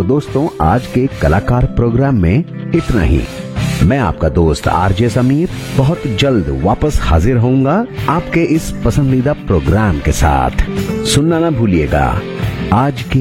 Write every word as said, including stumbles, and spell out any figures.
दोस्तों, आज के कलाकार प्रोग्राम में इतना ही। मैं आपका दोस्त आरजे समीर बहुत जल्द वापस हाजिर होऊंगा आपके इस पसंदीदा प्रोग्राम के साथ। सुनना ना भूलिएगा आज के